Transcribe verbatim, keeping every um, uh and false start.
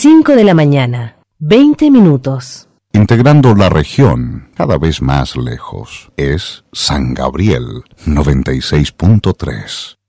cinco de la mañana, veinte minutos. Integrando la región cada vez más lejos, es San Gabriel noventa y seis punto tres.